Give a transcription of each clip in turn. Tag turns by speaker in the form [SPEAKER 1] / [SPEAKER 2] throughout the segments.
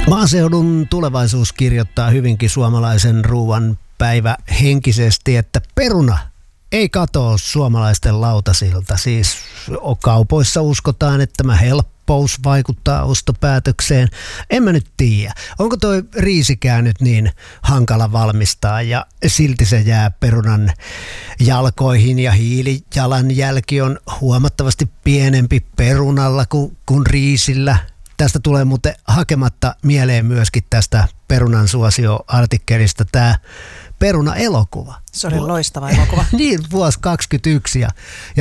[SPEAKER 1] Maaseudun tulevaisuus kirjoittaa hyvinkin suomalaisen ruuan päivä henkisesti, että peruna ei katoa suomalaisten lautasilta. Siis kaupoissa uskotaan, että tämä helppous vaikuttaa ostopäätökseen. En mä nyt tiedä. Onko toi riisikään nyt niin hankala valmistaa ja silti se jää perunan jalkoihin ja hiilijalanjälki on huomattavasti pienempi perunalla kuin riisillä. Tästä tulee muuten hakematta mieleen myöskin tästä perunan suosio-artikkelista tämä peruna-elokuva.
[SPEAKER 2] Se oli loistava elokuva.
[SPEAKER 1] Niin, vuosi 2021. Ja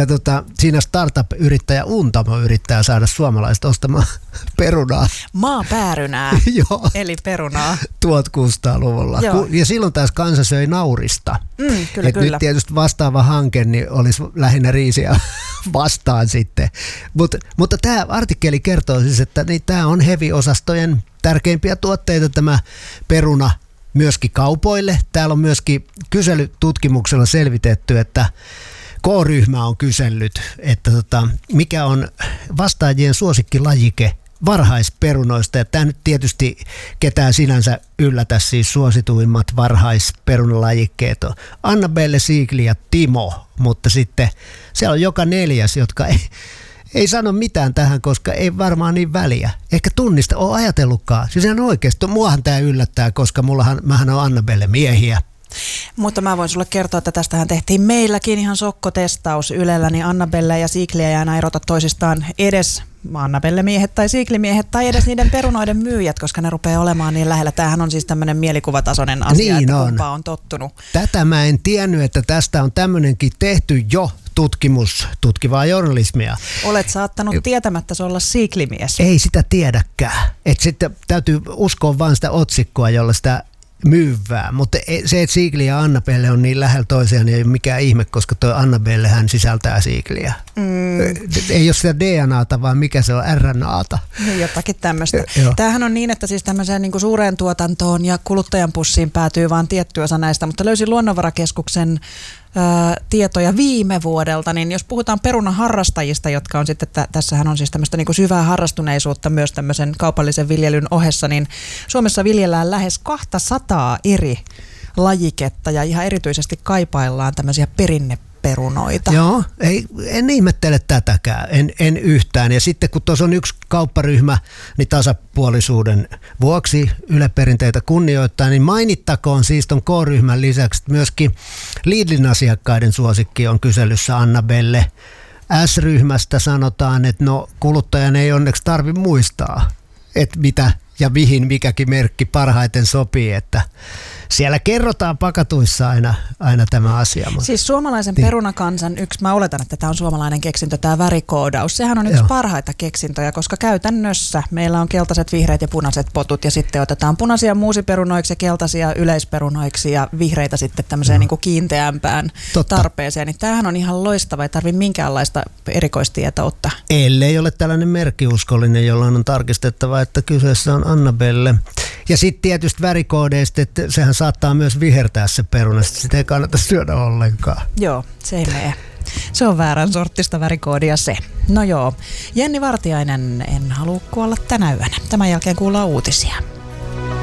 [SPEAKER 1] siinä startup-yrittäjä Untamo yrittää saada suomalaiset ostamaan perunaa.
[SPEAKER 2] Maapäärynää, eli perunaa.
[SPEAKER 1] 1600-luvulla. Ja silloin taas kansa söi naurista.
[SPEAKER 2] Kyllä.
[SPEAKER 1] Nyt tietysti vastaava hanke niin olisi lähinnä riisiä vastaan sitten. Mutta tämä artikkeli kertoo siis, että niin tämä on heavy-osastojen tärkeimpiä tuotteita tämä peruna myöskin kaupoille. Täällä on myöskin kyselytutkimuksella selvitetty, että K-ryhmä on kysellyt, että mikä on vastaajien suosikkilajike varhaisperunoista. Ja tämä nyt tietysti ketään sinänsä yllätä, siis suosituimmat varhaisperunalajikkeet on Annabelle, Sigli ja Timo, mutta sitten siellä on joka neljäs, jotka ei sano mitään tähän, koska ei varmaan niin väliä. Ehkä tunnista, ole ajatellutkaan. Siis ihan oikeasti, muahan tämä yllättää, koska mähän on Annabelle miehiä.
[SPEAKER 2] Mutta mä voin sulle kertoa, että tästähän tehtiin meilläkin ihan sokkotestaus Ylellä, niin Annabelle ja Sigli ei aina erota toisistaan edes Annabelle-miehet tai Sigli-miehet tai edes niiden perunoiden myyjät, koska ne rupeaa olemaan niin lähellä. Tämähän on siis tämmöinen mielikuvatasoinen asia, niin että kumpaa on tottunut.
[SPEAKER 1] Tätä mä en tiennyt, että tästä on tämmöinenkin tehty jo tutkivaa journalismia.
[SPEAKER 2] Olet saattanut tietämättä olla Sigli-mies.
[SPEAKER 1] Ei sitä tiedäkään. Että sitten täytyy uskoa vain sitä otsikkoa, jolla sitä myyvää, mutta se, että Sigli ja Annabelle on niin lähellä toisiaan, niin ei ole mikään ihme, koska tuo Annabelle hän sisältää Sigliä. Ei ole sitä DNAta, vaan mikä se on, RNAta.
[SPEAKER 2] Jotakin tämmöistä. Tämähän on niin, että siis tämmöiseen niin kuin suureen tuotantoon ja kuluttajan pussiin päätyy vain tietty osa näistä, mutta löysin Luonnonvarakeskuksen tietoja viime vuodelta, niin jos puhutaan perunaharrastajista, jotka on sitten, tässähän on siis tämmöistä niin kuin syvää harrastuneisuutta myös tämmöisen kaupallisen viljelyn ohessa, niin Suomessa viljellään lähes 200 eri lajiketta ja ihan erityisesti kaipaillaan tämmöisiä perinneperunoita.
[SPEAKER 1] Joo, en ihmettele tätäkään, en yhtään. Ja sitten kun tuossa on yksi kaupparyhmä, niin tasapuolisuuden vuoksi Yle Perinteitä kunnioittaa, niin mainittakoon siis ton K-ryhmän lisäksi myöskin Lidlin asiakkaiden suosikki on kyselyssä Annabelle. S-ryhmästä sanotaan, että no kuluttajan ei onneksi tarvitse muistaa, että mitä ja mihin mikäkin merkki parhaiten sopii, että siellä kerrotaan pakatuissa aina tämä asia.
[SPEAKER 2] Siis suomalaisen perunakansan mä oletan, että tämä on suomalainen keksintö, tämä värikoodaus. Sehän on yksi parhaita keksintöjä, koska käytännössä meillä on keltaiset, vihreät ja punaiset potut ja sitten otetaan punaisia muusiperunoiksi ja keltaisia yleisperunoiksi ja vihreitä sitten tämmöiseen niin kuin kiinteämpään tarpeeseen. Niin tämähän on ihan loistava, ei tarvitse minkäänlaista erikoistietä ottaa. Ellei
[SPEAKER 1] ole tällainen merkkiuskollinen, jolla on tarkistettava, että kyseessä on Annabelle. Ja sitten tietysti värikoodeista, että sehän saattaa myös vihertää se peruna, sitä ei kannata syödä ollenkaan.
[SPEAKER 2] Joo, se ei mene. Se on väärän sorttista värikoodia se. No joo, Jenni Vartiainen, en halua kuolla tänä yönä. Tämän jälkeen kuullaan uutisia.